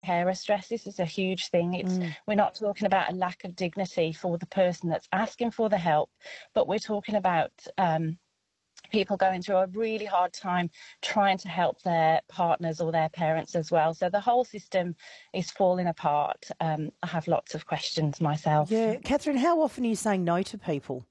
carer stress. This is a huge thing. Mm. We're not talking about a lack of dignity for the person that's asking for the help, but we're talking about people going through a really hard time trying to help their partners or their parents as well. So the whole system is falling apart. I have lots of questions myself. Yeah. Catherine, how often are you saying no to people?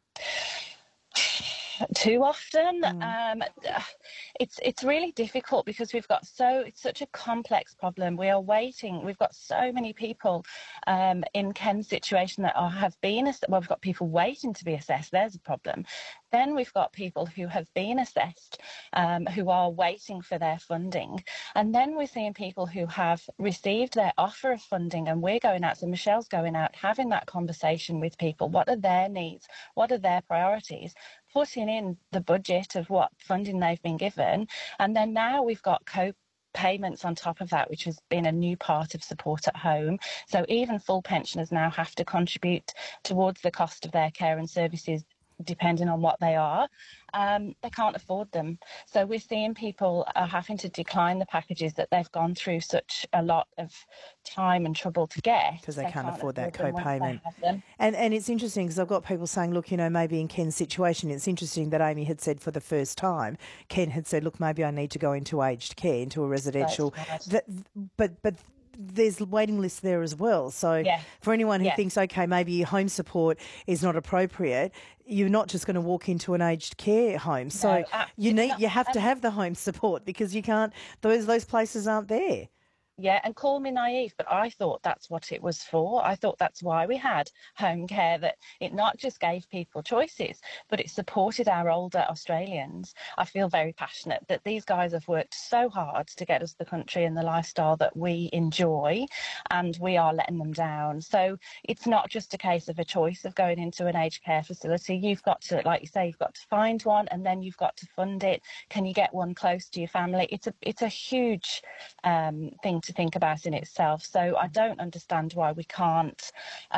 Too often. Mm. It's really difficult because it's such a complex problem. We are waiting. We've got so many people in Ken's situation that we've got people waiting to be assessed. There's a problem. Then we've got people who have been assessed, who are waiting for their funding. And then we're seeing people who have received their offer of funding, and we're going out. So Michelle's going out, having that conversation with people. What are their needs? What are their priorities? Putting in the budget of what funding they've been given. And then now we've got payments on top of that, which has been a new part of support at home. So even full pensioners now have to contribute towards the cost of their care and services, depending on what they are. They can't afford them. So we're seeing people are having to decline the packages that they've gone through such a lot of time and trouble to get. Because they They can't can't afford that afford them once they co-payment. have them. And it's interesting because I've got people saying, look, maybe in Ken's situation, it's interesting that Amy had said for the first time, Ken had said, look, maybe I need to go into aged care, into a residential. That's But there's waiting lists there as well. So yeah. for anyone who Yeah. thinks, okay, maybe home support is not appropriate, you're not just going to walk into an aged care home. So No, you have to have the home support because you can't, those places aren't there. yeah, and call me naive, but I thought that's what it was for. I thought that's why we had home care, that it not just gave people choices, but it supported our older Australians. I feel very passionate that these guys have worked so hard to get us the country and the lifestyle that we enjoy, and we are letting them down. So it's not just a case of a choice of going into an aged care facility. You've got to, like you say, you've got to find one, and then you've got to fund it. Can you get one close to your family? It's a huge thing to think about in itself. So I don't understand why we can't,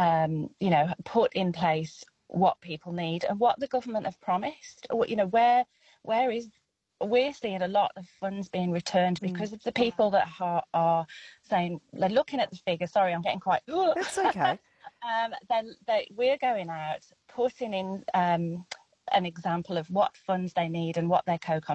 put in place what people need and what the government have promised. Where is we're seeing a lot of funds being returned because of the people that are saying, they're looking at the figures. Sorry, I'm getting quite. That's okay. We're going out, putting in an example of what funds they need and what their co